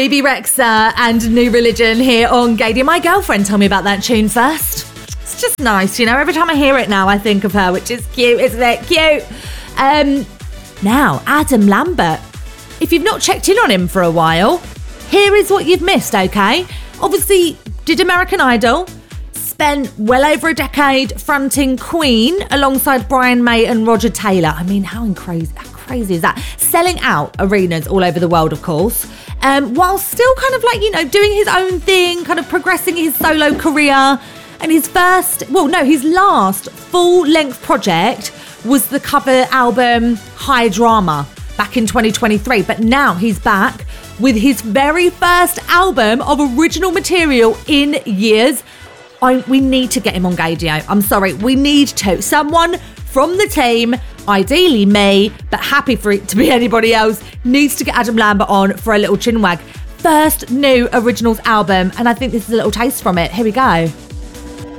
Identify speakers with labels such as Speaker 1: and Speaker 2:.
Speaker 1: Phoebe Rexha and New Religion here on Gaydio. My girlfriend told me about that tune first. It's just nice, you know. Every time I hear it now, I think of her, which is cute, isn't it? Cute. Now, Adam Lambert. If you've not checked in on him for a while, here is what you've missed, okay? Obviously, did American Idol, spent well over a decade fronting Queen alongside Brian May and Roger Taylor. I mean, how crazy is that? Selling out arenas all over the world, of course, while still kind of like, you know, doing his own thing, kind of progressing his solo career. And his last full-length project was the cover album High Drama back in 2023. But now he's back with his very first album of original material in years. We need to get him on Gaydio. I'm sorry, we need to. Someone from the team, ideally me, but happy for it to be anybody else, needs to get Adam Lambert on for a little chinwag. First new originals album, and I think this is a little taste from it. Here we go.